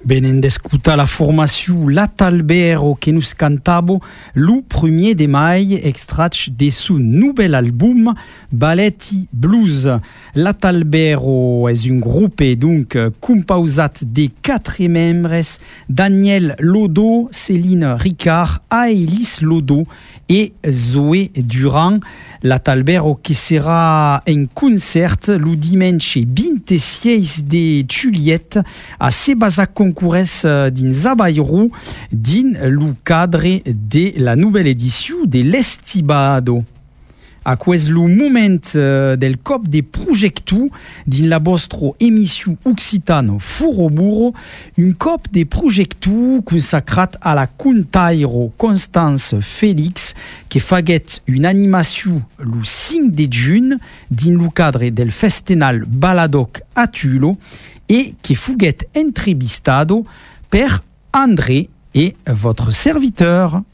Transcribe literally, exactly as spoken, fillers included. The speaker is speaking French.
Benen d'escutar la formació L'Atalbero que nous cantabo le premier de mai, extrait de son nouvel album Balletti Blues. L'Atalbero est un groupe donc composé de quatre membres: Daniel Lodo, Céline Ricard, Aélis Lodo et Zoé Durand. L'Atalbero qui sera en concert le dimanche vingt-six de Juliette a Sebasa Concourès din Zabairou din le cadre de la nouvelle édition de l'Estibado. A quest le moment del cop de projectu din la vostra émission occitano Furoburo, un cop de projectu consacrat a la contairo Constance Félix que faguet une animation le cinq de juin din le cadre del Festenal Baladoc a Tulo et que fuguet entrevistado per André et votre serviteur.